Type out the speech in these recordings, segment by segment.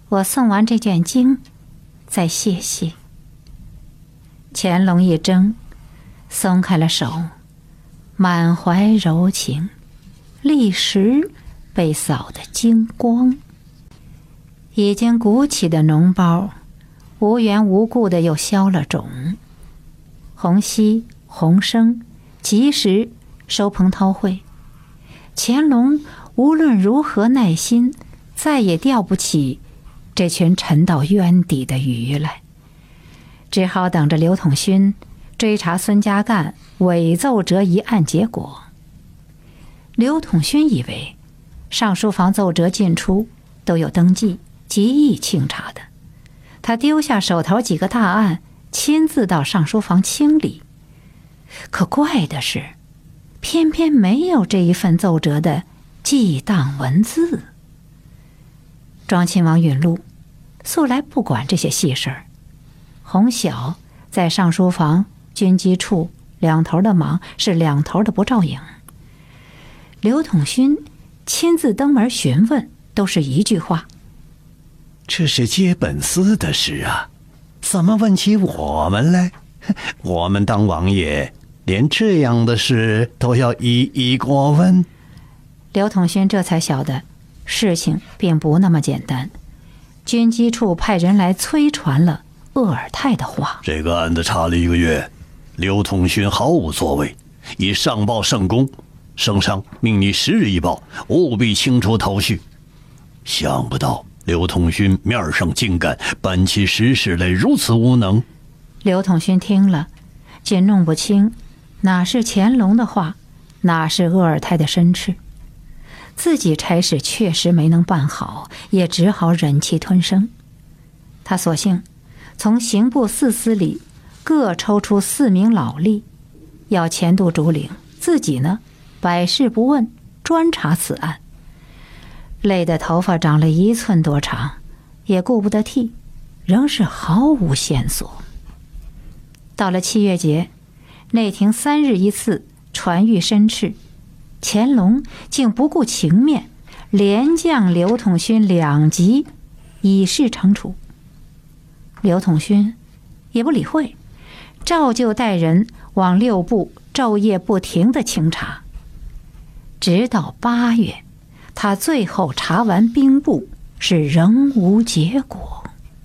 我送完这卷经，再歇息。乾隆一怔，松开了手，满怀柔情，立时被扫得精光。已经鼓起的脓包，无缘无故的又消了肿。洪熙、洪生及时收蓬韬会，乾隆无论如何耐心，再也吊不起这群沉到渊底的鱼来，只好等着刘统勋追查孙家干伪奏折一案结果。刘统勋以为上书房奏折进出都有登记，极易清查的，他丢下手头几个大案，亲自到上书房清理。可怪的是，偏偏没有这一份奏折的记档文字。庄亲王允禄素来不管这些细事儿，洪晓在上书房、军机处两头的忙，是两头的不照应。刘统勋亲自登门询问，都是一句话： 这是接本司的事啊，怎么问起我们来？我们当王爷连这样的事都要一一过问。 刘统勋这才晓得事情并不那么简单，军机处派人来催传了鄂尔泰的话。 这个案子查了1个月，刘统勋毫无作为，已上报圣公，圣上命你10日一报，务必清除头绪。想不到刘统勋面上竟敢搬起实事来，如此无能。 刘统勋听了，竟弄不清哪是乾隆的话，哪是鄂尔泰的申斥。自己差事确实没能办好，也只好忍气吞声。他索性从刑部4司里各抽出4名老吏，要钱督主领，自己呢百事不问，专查此案。累得头发长了1寸多长，也顾不得剃，仍是毫无线索。到了7月节，内廷3日一次传谕申斥，乾隆竟不顾情面，连降刘统勋2级，以示惩处。刘统勋也不理会，照旧带人往6部昼夜不停地清查。直到8月，他最后查完兵部，是仍无结果。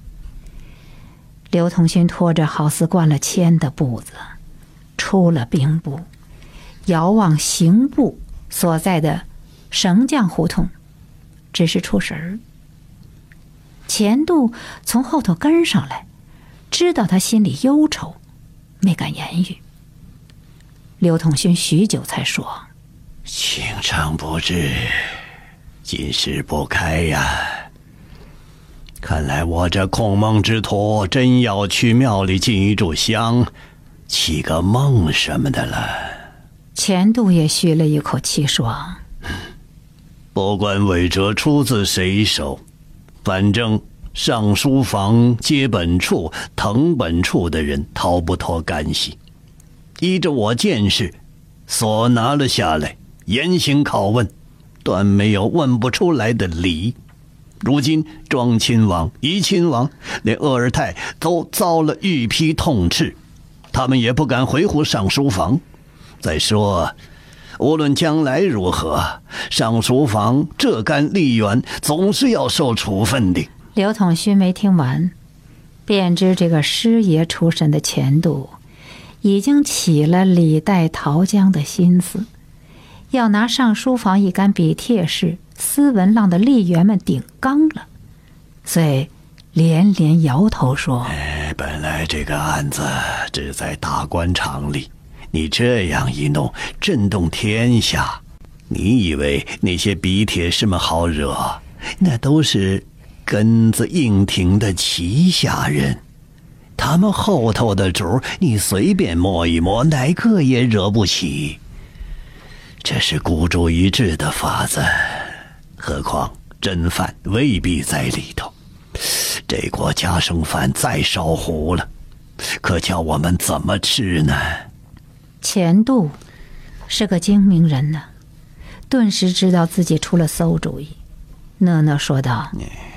刘统勋拖着好似灌了铅的步子，出了兵部，遥望刑部所在的绳匠胡同，只是出神儿。钱督从后头跟上来，知道他心里忧愁，没敢言语。刘统勋许久才说： 情长不至，今时不开呀。看来我这孔孟之徒真要去庙里进一炷香，祈个梦什么的了。 钱督也吁了一口气说： 不管伪折出自谁手，反正上书房、接本处、誊本处的人逃不脱干系。依着我见识，所拿了下来，严刑拷问，断没有问不出来的理。如今庄亲王、怡亲王连鄂尔泰都遭了御批痛斥，他们也不敢回护上书房。再说无论将来如何，上书房这干吏员总是要受处分的。 刘统勋没听完，便知这个师爷出身的钱督已经起了李代桃僵的心思，要拿上书房一干笔帖式、斯文浪的吏员们顶缸了，遂连连摇头说： 本来这个案子只在大官场里，你这样一弄，震动天下。你以为那些笔帖士们好惹？那都是根子硬挺的旗下人，他们后头的主你随便摸一摸，哪个也惹不起。这是孤注一掷的法子，何况真犯未必在里头。这锅家生饭再烧糊了，可叫我们怎么吃呢？ 钱督是个精明人呢，顿时知道自己出了馊主意，讷讷说道：